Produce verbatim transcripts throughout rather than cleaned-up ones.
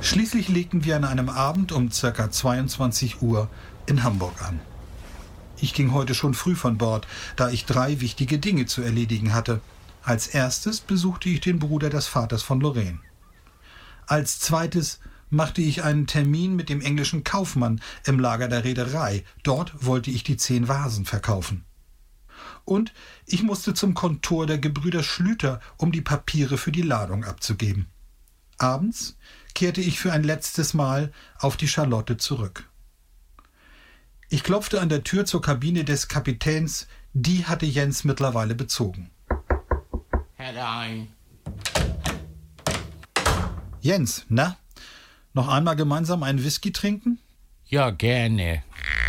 Schließlich legten wir an einem Abend um ca. zweiundzwanzig Uhr in Hamburg an. Ich ging heute schon früh von Bord, da ich drei wichtige Dinge zu erledigen hatte. Als erstes besuchte ich den Bruder des Vaters von Lorraine. Als zweites machte ich einen Termin mit dem englischen Kaufmann im Lager der Reederei. Dort wollte ich die zehn Vasen verkaufen. Und ich musste zum Kontor der Gebrüder Schlüter, um die Papiere für die Ladung abzugeben. Abends kehrte ich für ein letztes Mal auf die Charlotte zurück. Ich klopfte an der Tür zur Kabine des Kapitäns, die hatte Jens mittlerweile bezogen. Herein. Jens, na? Noch einmal gemeinsam einen Whisky trinken? Ja, gerne.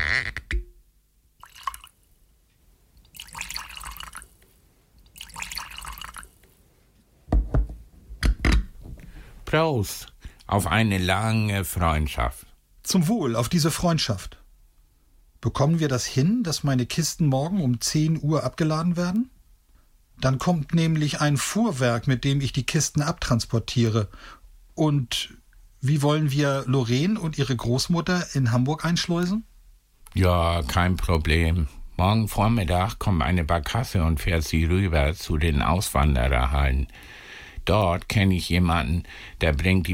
Prost auf eine lange Freundschaft. Zum Wohl auf diese Freundschaft. Bekommen wir das hin, dass meine Kisten morgen um zehn Uhr abgeladen werden? Dann kommt nämlich ein Fuhrwerk, mit dem ich die Kisten abtransportiere. Und wie wollen wir Lorraine und ihre Großmutter in Hamburg einschleusen? Ja, kein Problem. Morgen Vormittag kommt eine Barkasse und fährt sie rüber zu den Auswandererhallen. Dort kenne ich jemanden, der bringt die